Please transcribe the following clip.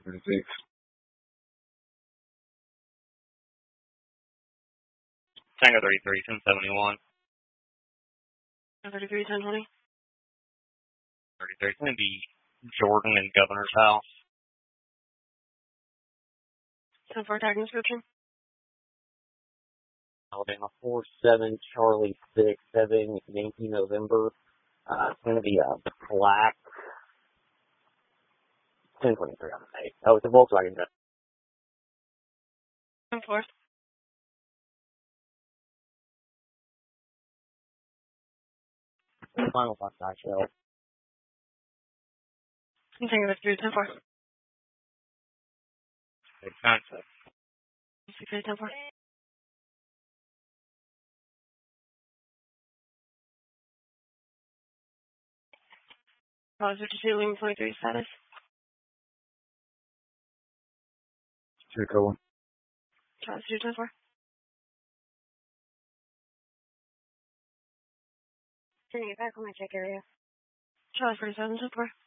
36. Tango 33, 1071. 33, 1020. 33, it's going to be Jordan and Governor's House. 10-4 tag description. Alabama 47, Charlie 67, Yankee November. It's going to be a black 1023 on the page. Oh, it's a Volkswagen. 10-4. Final box nutshell. Tango 33, 10-4. 696. 68, 10-4. Charlie 52, Lima 23 status. Chico. Charlie 52, 10-4. Turning it back on my check area. Charlie 47, 10-4.